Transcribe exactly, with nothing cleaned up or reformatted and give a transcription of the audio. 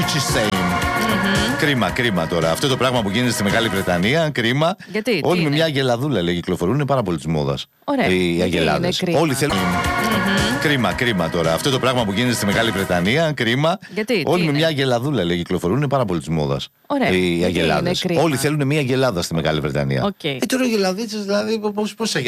She's saying. Mm-hmm. Κρίμα, κρίμα τώρα. Αυτό το πράγμα που γίνεται στη Μεγάλη Βρετανία, κρίμα. Γιατί, όλοι με είναι? μια αγελαδούλα λέει κυκλοφορούν, είναι πάρα πολύ τη μόδα. Ωραία. Οι αγελάδες. Όλοι θέλουν. Mm-hmm. Κρίμα, κρίμα τώρα. Αυτό το πράγμα που γίνεται στη Μεγάλη Βρετανία, κρίμα. Γιατί, όλοι με είναι? μια αγελαδούλα λέει κυκλοφορούν, είναι πάρα πολύ τη μόδα. Ωραία. Οι αγελάδες. Όλοι θέλουν μια αγελάδα στη Μεγάλη Βρετανία. Okay. Ε, τώρα αγελαδίτσες δηλαδή, πώ